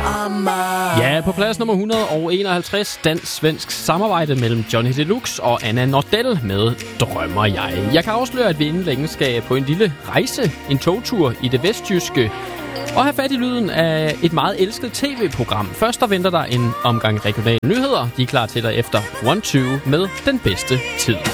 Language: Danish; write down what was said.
Ja, på plads nummer 151, dansk-svensk samarbejde mellem Johnny Deluxe og Anna Nordell med Drømmer jeg. Jeg kan afsløre, at vi inden længe skal på en lille rejse, en togtur i det vestjyske, og have fat i lyden af et meget elsket tv-program. Først der venter der en omgang regionale nyheder. De er klar til dig efter 1-2 med den bedste tid.